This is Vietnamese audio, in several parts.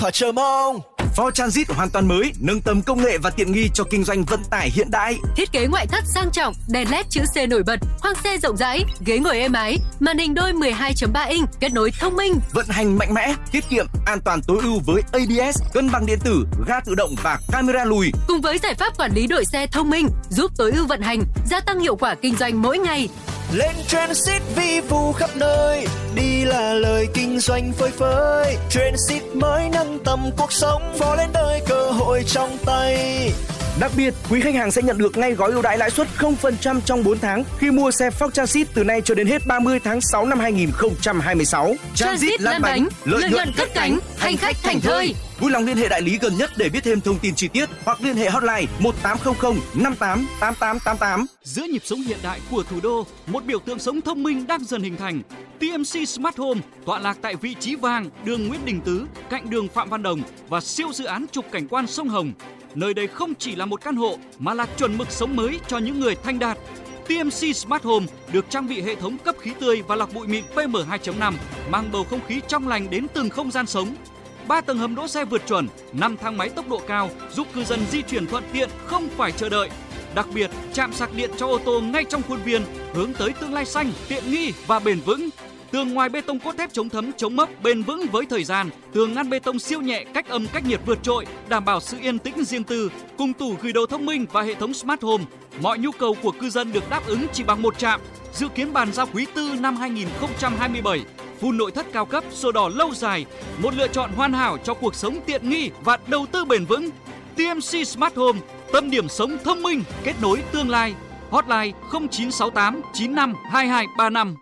Họ chờ mong. Ford Transit hoàn toàn mới, nâng tầm công nghệ và tiện nghi cho kinh doanh vận tải hiện đại. Thiết kế ngoại thất sang trọng, đèn LED chữ C nổi bật, khoang xe rộng rãi, ghế ngồi êm ái, màn hình đôi 12.3 inch, kết nối thông minh, vận hành mạnh mẽ, tiết kiệm, an toàn tối ưu với ABS, cân bằng điện tử, ga tự động và camera lùi. Cùng với giải pháp quản lý đội xe thông minh, giúp tối ưu vận hành, gia tăng hiệu quả kinh doanh mỗi ngày. Lên Transit vi vu khắp nơi, đi là lời kinh doanh phơi phới. Transit mới nâng tầm cuộc sống, phó lên đời cơ hội trong tay. Đặc biệt, quý khách hàng sẽ nhận được ngay gói ưu đãi lãi suất 0% trong 4 tháng khi mua xe Ford Transit từ nay cho đến hết 30 tháng 6 năm 2026. Transit lăn bánh, lợi nhuận cất cánh, hành khách thành thơi. Vui lòng liên hệ đại lý gần nhất để biết thêm thông tin chi tiết hoặc liên hệ hotline 1800 58 8888. Giữa nhịp sống hiện đại của thủ đô, một biểu tượng sống thông minh đang dần hình thành. TMC Smart Home tọa lạc tại vị trí vàng, đường Nguyễn Đình Tứ, cạnh đường Phạm Văn Đồng và siêu dự án trục cảnh quan sông Hồng. Nơi đây không chỉ là một căn hộ mà là chuẩn mực sống mới cho những người thanh đạt. TMC Smart Home được trang bị hệ thống cấp khí tươi và lọc bụi mịn PM2.5, mang bầu không khí trong lành đến từng không gian sống. 3 tầng hầm đỗ xe vượt chuẩn, 5 thang máy tốc độ cao giúp cư dân di chuyển thuận tiện không phải chờ đợi. Đặc biệt, trạm sạc điện cho ô tô ngay trong khuôn viên, hướng tới tương lai xanh, tiện nghi và bền vững. Tường ngoài bê tông cốt thép chống thấm, chống mốc, bền vững với thời gian. Tường ngăn bê tông siêu nhẹ, cách âm, cách nhiệt vượt trội, đảm bảo sự yên tĩnh riêng tư. Cùng tủ gửi đồ thông minh và hệ thống Smart Home, mọi nhu cầu của cư dân được đáp ứng chỉ bằng một trạm. Dự kiến bàn giao quý tư năm 2027. Full nội thất cao cấp, sổ đỏ lâu dài, một lựa chọn hoàn hảo cho cuộc sống tiện nghi và đầu tư bền vững. TMC Smart Home, tâm điểm sống thông minh, kết nối tương lai. Hotline 0968 95 2235.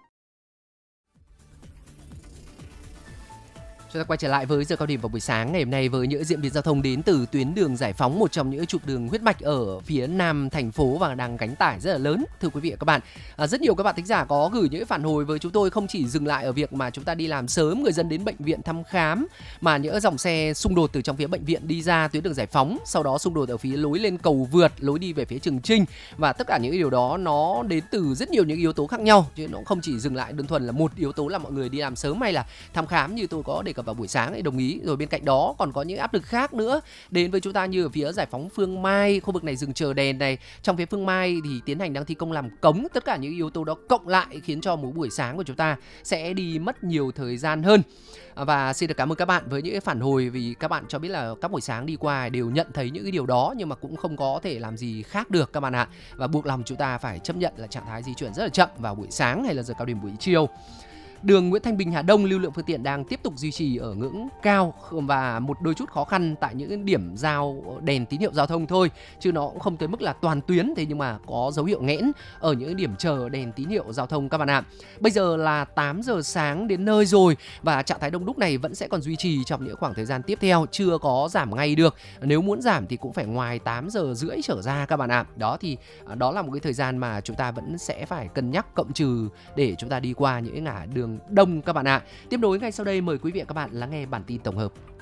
Chúng ta quay trở lại với giờ cao điểm vào buổi sáng ngày hôm nay với những diễn biến giao thông đến từ tuyến đường Giải Phóng, một trong những trục đường huyết mạch ở phía nam thành phố và đang gánh tải rất là lớn. Thưa quý vị và các bạn, rất nhiều các bạn thính giả có gửi những phản hồi với chúng tôi, không chỉ dừng lại ở việc mà chúng ta đi làm sớm, người dân đến bệnh viện thăm khám, mà những dòng xe xung đột từ trong phía bệnh viện đi ra tuyến đường Giải Phóng, sau đó xung đột ở phía lối lên cầu vượt, lối đi về phía Trường Chinh, và tất cả những điều đó nó đến từ rất nhiều những yếu tố khác nhau, chứ nó không chỉ dừng lại đơn thuần là một yếu tố là mọi người đi làm sớm hay là thăm khám như tôi có đề cập vào buổi sáng ấy, đồng ý. Rồi bên cạnh đó còn có những áp lực khác nữa đến với chúng ta, như ở phía Giải Phóng Phương Mai, khu vực này dừng chờ đèn này, trong phía Phương Mai thì tiến hành đang thi công làm cống. Tất cả những yếu tố đó cộng lại khiến cho một buổi sáng của chúng ta sẽ đi mất nhiều thời gian hơn. Và xin được cảm ơn các bạn với những phản hồi, vì các bạn cho biết là các buổi sáng đi qua đều nhận thấy những cái điều đó, nhưng mà cũng không có thể làm gì khác được các bạn ạ. Và buộc lòng chúng ta phải chấp nhận là trạng thái di chuyển rất là chậm vào buổi sáng hay là giờ cao điểm buổi chiều. Đường Nguyễn Thanh Bình Hà Đông lưu lượng phương tiện đang tiếp tục duy trì ở ngưỡng cao và một đôi chút khó khăn tại những điểm giao đèn tín hiệu giao thông thôi, chứ nó cũng không tới mức là toàn tuyến, thế nhưng mà có dấu hiệu nghẽn ở những điểm chờ đèn tín hiệu giao thông các bạn ạ. Bây giờ là 8 giờ sáng đến nơi rồi và trạng thái đông đúc này vẫn sẽ còn duy trì trong những khoảng thời gian tiếp theo, chưa có giảm ngay được. Nếu muốn giảm thì cũng phải ngoài 8 giờ rưỡi trở ra các bạn ạ. Đó là một cái thời gian mà chúng ta vẫn sẽ phải cân nhắc cộng trừ để chúng ta đi qua những ngã đường đông các bạn ạ. Tiếp nối ngay sau đây mời quý vị và các bạn lắng nghe bản tin tổng hợp.